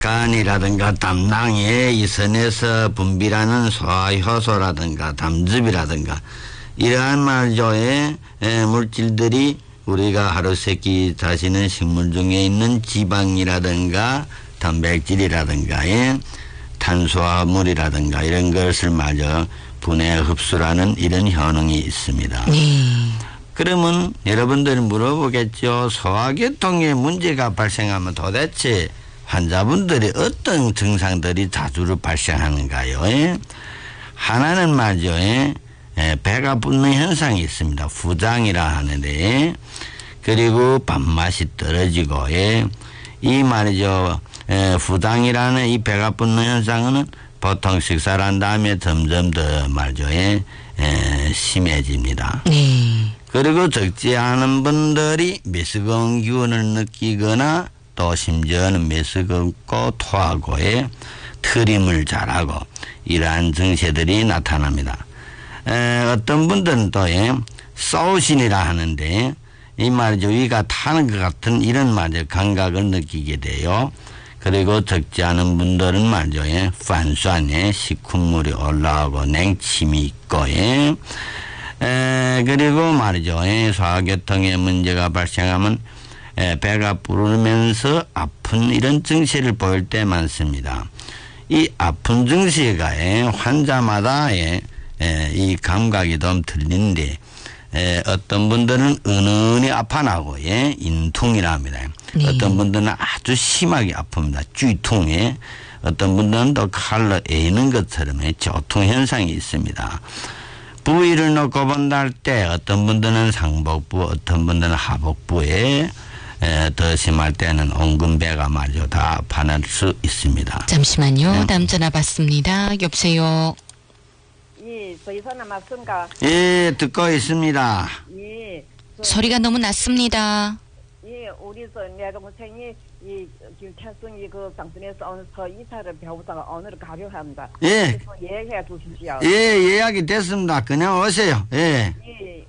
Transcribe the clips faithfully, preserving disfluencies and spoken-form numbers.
간이라든가 담낭에 이 선에서 분비라는 소화효소라든가 담즙이라든가 이러한 말조의 물질들이 우리가 하루 세 끼 다시는 식물 중에 있는 지방이라든가 단백질이라든가 탄수화물이라든가 이런 것을 마저 분해 흡수라는 이런 효능이 있습니다. 네. 그러면 여러분들이 물어보겠죠. 소화계통에 문제가 발생하면 도대체 환자분들이 어떤 증상들이 자주 발생하는가요? 예? 하나는 말이죠. 예? 예, 배가 붓는 현상이 있습니다. 부장이라 하는데 그리고 밥맛이 떨어지고 예? 이 말이죠. 예, 부장이라는 이 배가 붓는 현상은 보통 식사를 한 다음에 점점 더 말이죠. 예? 예, 심해집니다. 네. 그리고 적지 않은 분들이 메스꺼운 기운을 느끼거나 또 심지어는 메스껍고 토하고에 트림을 잘하고 이러한 증세들이 나타납니다. 에, 어떤 분들은 또 예, 소우신이라 하는데 이 말이죠. 위가 타는 것 같은 이런 말이죠. 감각을 느끼게 돼요. 그리고 적지 않은 분들은 말이죠. 예, 판수안에 식훈물이 올라오고 냉침이 있고 예. 에, 그리고 말이죠. 예, 소화계통에 문제가 발생하면 에, 배가 부르면서 아픈 이런 증세를 보일 때 많습니다. 이 아픈 증세가 예, 환자마다 예, 에, 이 감각이 좀 틀린데 에, 어떤 분들은 은은히 아파나고 예, 인퉁이라 합니다. 네. 어떤 분들은 아주 심하게 아픕니다. 쥐퉁에 어떤 분들은 또 칼로 에이는 것처럼 예, 조통 현상이 있습니다. 부위를 놓고 본다 할 때 어떤 분들은 상복부 어떤 분들은 하복부에 에, 더 심할 때는 엉근배가 말이죠. 다 아파날 수 있습니다. 잠시만요. 네. 다음 전화 받습니다. 여보세요. 예, 저희 전화 맞습니까? 예, 듣고 있습니다. 예. 소리가 너무 낮습니다. 예, 우리 저 내 동생이 이 김태순이 그 장순에서 오늘 서 이사를 배우다가 오늘 가려 합니다. 예. 그래서 예약해 주십시오. 예, 예약이 됐습니다. 그냥 오세요. 예. 예.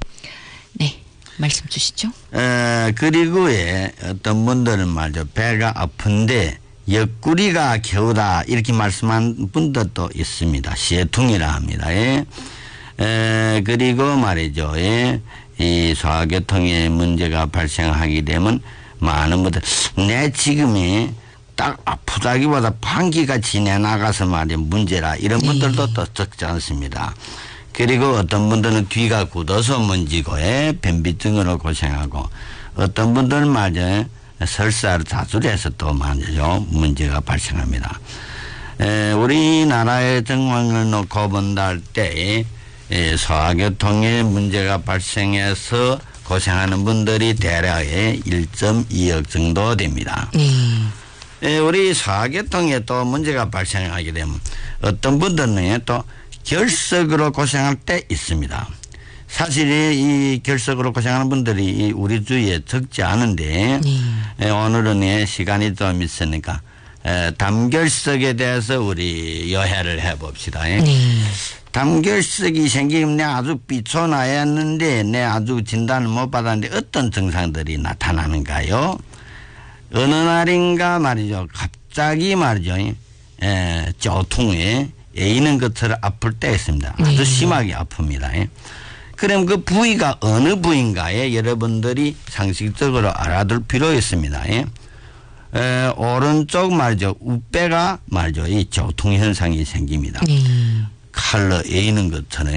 네, 말씀 주시죠. 에, 그리고 예, 어떤 분들은 말이죠. 배가 아픈데 옆구리가 겨우다 이렇게 말씀한 분들도 있습니다. 시해통이라 합니다. 예. 에, 그리고 말이죠. 예. 이 소화계통에 문제가 발생하게 되면 많은 분들 내 지금이 딱 아프다기보다 방귀가 지내나가서 말이야 문제라 이런 분들도 네. 또 적지 않습니다. 그리고 어떤 분들은 뒤가 굳어서 문제고 예, 변비증으로 고생하고 어떤 분들은 말이야 설사를 자주 해서 또 말이죠 문제가 발생합니다. 에, 우리나라의 정황을 놓고 본다 할 때 예, 소화계통에 문제가 발생해서 고생하는 분들이 대략 일 점 이억 정도 됩니다. 음. 예, 우리 소화계통에 또 문제가 발생하게 되면 어떤 분들은 또 결석으로 고생할 때 있습니다. 사실 이 결석으로 고생하는 분들이 우리 주위에 적지 않은데 음. 예, 오늘은 시간이 좀 있으니까 예, 담결석에 대해서 우리 요해를 해봅시다. 예. 음. 담결석이 생기면 내 아주 삐쳐나였는데 내 아주 진단을 못 받았는데 어떤 증상들이 나타나는가요? 어느 날인가 말이죠. 갑자기 말이죠. 에, 쪼퉁에 에이는 것처럼 아플 때 있습니다. 아주 심하게 아픕니다. 예. 그럼 그 부위가 어느 부위인가에 여러분들이 상식적으로 알아둘 필요 있습니다. 예. 에, 오른쪽 말이죠. 우배가 말이죠. 이 쪼퉁 현상이 생깁니다. 음. 칼로 에이는 것처럼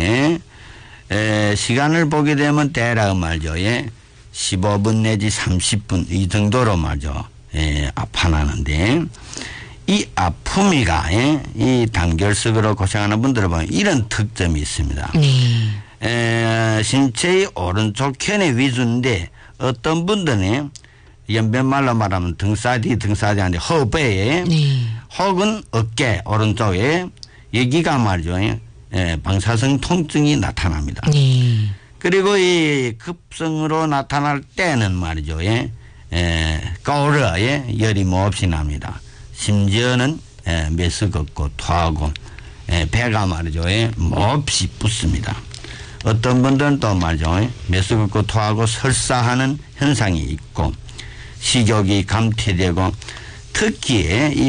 에, 시간을 보게 되면 대략 말이죠. 예, 십오 분 내지 삼십 분 이 정도로 말이죠. 예, 아파나는데 이 아픔이가 예, 이 단결석으로 고생하는 분들을 보면 이런 특점이 있습니다. 네. 에, 신체의 오른쪽 편의 위주인데 어떤 분들은 연변말로 말하면 등사디 등사디 하는데 허배에 네. 혹은 어깨 오른쪽에 여기가 말이죠. 예, 방사성 통증이 나타납니다. 네. 그리고 이 급성으로 나타날 때는 말이죠. 예, 예, 거울에 열이 몹시 납니다. 심지어는 예, 메스껍고 토하고 예, 배가 말이죠. 예, 몹시 붓습니다. 어떤 분들은 또 말이죠. 예, 메스껍고 토하고 설사하는 현상이 있고 식욕이 감퇴되고 특히 이